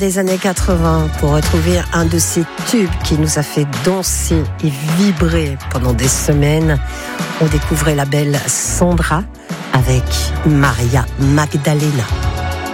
Des années 80 pour retrouver un de ces tubes qui nous a fait danser et vibrer pendant des semaines. On découvrait la belle Sandra avec Maria Magdalena.